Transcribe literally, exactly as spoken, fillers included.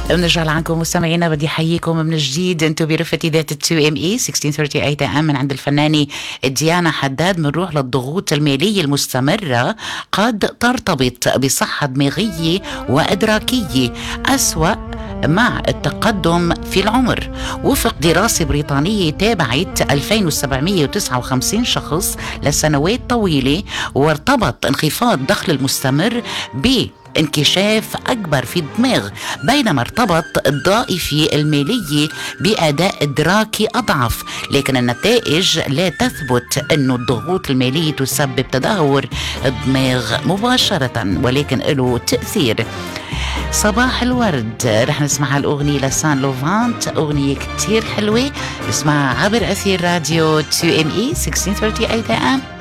بنرجع لعنكم مستمعينا، بدي احييكم من جديد. انتم برفة ذات تو ام اي ستة عشر ثلاثين اي ام من عند الفنانة ديانا حداد. بنروح للضغوط المالية المستمرة قد ترتبط بصحة دماغية وإدراكية أسوأ مع التقدم في العمر. وفق دراسة بريطانية تابعت ألفين وسبعمئة وتسعة وخمسين شخص لسنوات طويلة، وارتبط انخفاض الدخل المستمر ب انكشاف أكبر في الدماغ، بينما ارتبط الضائفة المالية بأداء إدراكي أضعف. لكن النتائج لا تثبت أن الضغوط المالية تسبب تدهور الدماغ مباشرة، ولكن له تأثير. صباح الورد، رح نسمعها الأغنية لسان لوفانت، أغنية كتير حلوة، نسمعها عبر أثير راديو تو ام اي ستة عشر ثلاثين اي ام.